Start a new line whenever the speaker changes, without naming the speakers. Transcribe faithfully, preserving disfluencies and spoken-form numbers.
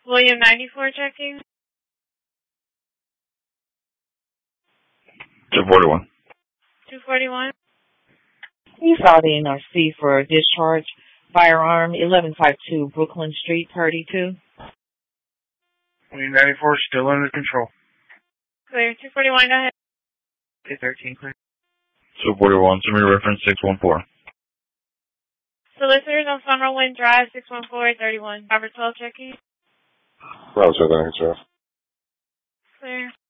William ninety-four checking.
two forty-one.
two forty-one.
You filed the N R C for a discharge firearm, eleven fifty-two Brooklyn Street, Purdy two.
William ninety-four still under control.
Clear. two forty-one, go ahead.
two thirteen, clear.
two forty-one, submit reference six one four.
Solicitors on Summerlin Drive, six one four thirty-one. Robert twelve checking.
Robert twelve, Clear.
Clear.